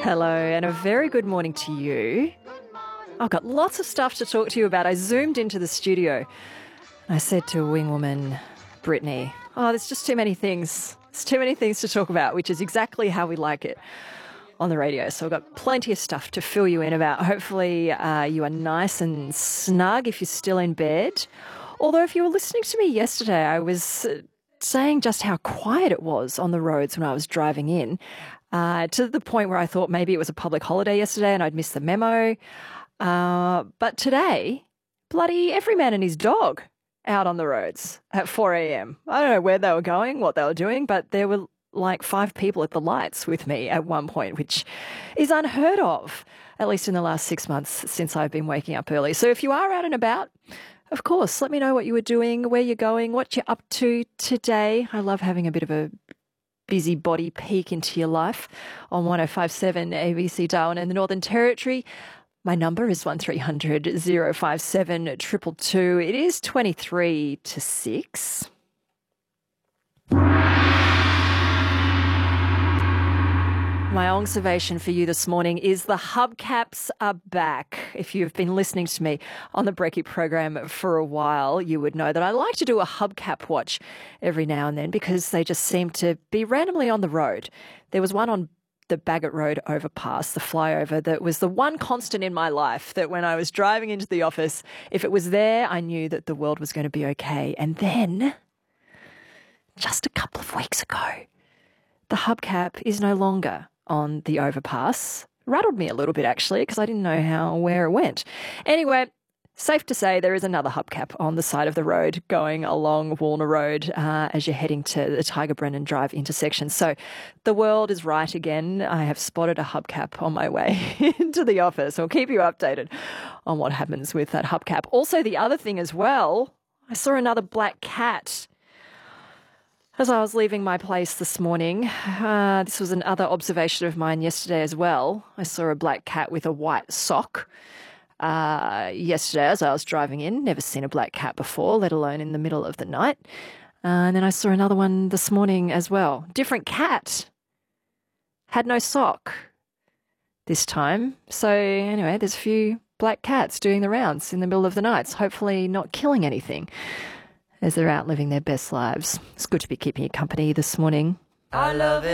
Hello and a very good morning to you. I've got lots of stuff to talk to you about. I zoomed into the studio. I said to wingwoman Brittany, there's just too many things. There's too many things to talk about, which is exactly how we like it on the radio. So I've got plenty of stuff to fill you in about. Hopefully you are nice and snug if you're still in bed. Although if you were listening to me yesterday, I was saying just how quiet it was on the roads when I was driving in, to the point where I thought maybe it was a public holiday yesterday and I'd missed the memo. But today, bloody every man and his dog out on the roads at 4 a.m. I don't know where they were going, what they were doing, but there were like 5 people at the lights with me at one point, which is unheard of, at least in the last 6 months since I've been waking up early. So if you are out and about, of course, let me know what you were doing, where you're going, what you're up to today. I love having a bit of a busy body peek into your life on 105.7 ABC Darwin and the Northern Territory. My number is 1300 057 222. It is 23 to 6. My observation for you this morning is the hubcaps are back. If you've been listening to me on the Brekkie program for a while, you would know that I like to do a hubcap watch every now and then because they just seem to be randomly on the road. There was one on the Bagot Road overpass, the flyover, that was the one constant in my life that when I was driving into the office, if it was there, I knew that the world was going to be okay. And then, just a couple of weeks ago, the hubcap is no longer on the overpass. Rattled me a little bit, actually, because I didn't know where it went. Anyway, safe to say there is another hubcap on the side of the road going along Walner Road as you're heading to the Tiger Brennan Drive intersection. So the world is right again. I have spotted a hubcap on my way into the office. I'll keep you updated on what happens with that hubcap. Also, the other thing as well, I saw another black cat as I was leaving my place this morning. This was another observation of mine yesterday as well. I saw a black cat with a white sock yesterday as I was driving in. Never seen a black cat before, let alone in the middle of the night. And then I saw another one this morning as well. Different cat. Had no sock this time. So anyway, there's a few black cats doing the rounds in the middle of the night, hopefully not killing anything as they're out living their best lives. It's good to be keeping you company this morning. I love it.